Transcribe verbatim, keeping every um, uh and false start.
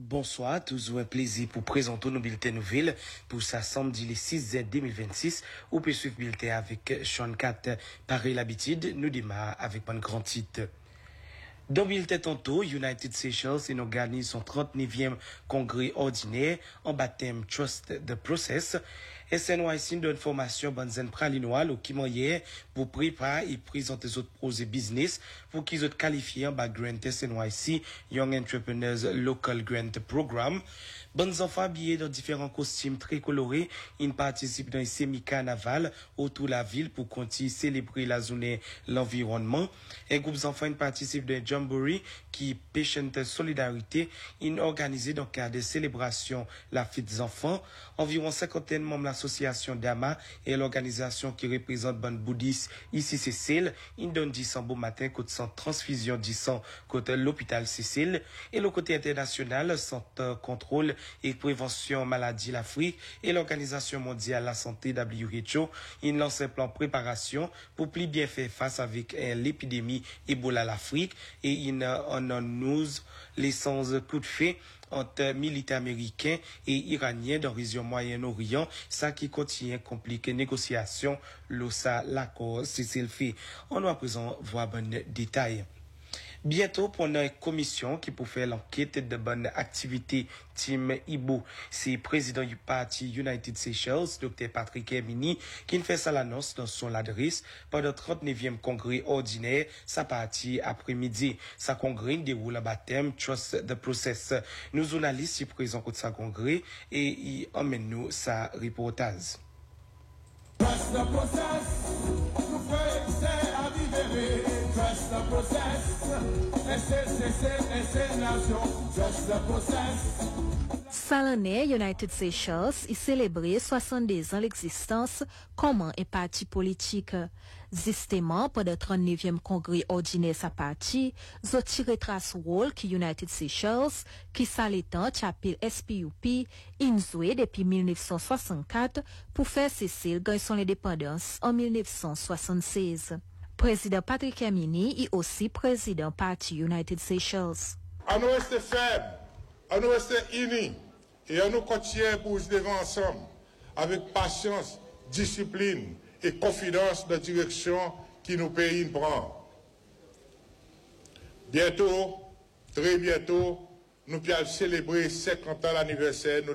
Bonsoir, toujours un plaisir pour présenter nos bulletins nouvelles pour ça samedi le six juin deux mille vingt-six. Ou peut suivre bulletin avec Sean Cat. Pareil l'habitude, nous démarrons avec un grand titre. Dans le bulletin tantôt, United Seychelles organise son trente-neuvième congrès ordinaire en baptême Trust the Process. S N Y C donne formation Banzen Pralinois, au qui hier pour préparer et présenter les autres projets business pour qu'ils soient qualifiés en background S N Y C Young Entrepreneurs Local Grant Program. Bonnes enfants habillés dans différents costumes très colorés, ils participent dans un semi-carnaval autour de la ville pour continuer célébrer la journée l'environnement. Un groupe d'enfants ils participent dans un jamboree qui Patient Solidarité, ils organisé dans le cadre de célébration la fête des enfants. Environ cinquantaine membres de l'association d'Ama et l'organisation qui représente bonne bouddhiste ici Cécile, ils donnent du sang beau matin côté sans transfusion du sang côté l'hôpital Cécile et le côté international centre contrôle et prévention maladie l'Afrique et l'Organisation mondiale de la santé W H O, ils lancent un plan préparation pour plus bien faire face avec euh, l'épidémie Ebola l'Afrique et ils en nous les sans coup de feu entre militaires américains et iraniens dans la région Moyen-Orient, ça qui continue à compliquer négociations, l'osa l'accord Cécile fait. On va à présent voir bon détail. Bientôt, pour une commission qui peut faire l'enquête de bonne activité, Tim Ibo, c'est président du parti United Seychelles, Docteur Patrick Hermini, qui fait ça l'annonce dans son adresse pendant le trente-neuvième congrès ordinaire, sa partie après-midi. Sa congrès déroule à baptême Trust the Process. Nous journalistes sont présents contre sa congrès et il emmène nous sa reportage. Trust the process, nous faisons à vivre. Trust the process, laissez, laissez, laissez nation. Trust the process. Salonné United Seychelles y célébrait soixante-deux ans l'existence comme un parti politique. Justement, pendant le trente-neuvième congrès ordinaire sa parti, ont tiré trace rôle qui United Seychelles, qui s'allaitant chapelle S P U P, inzoué depuis mille neuf cent soixante-quatre pour faire cesser le son l'indépendance en mille neuf cent soixante-seize. Président Patrick Hermini est aussi président parti United Seychelles. À nous rester faibles, à nous rester unis et à nous continuer pour devant ensemble avec patience, discipline et confiance de direction qui nous pays prend. Bientôt, très bientôt, nous allons célébrer cinquante ans l'anniversaire.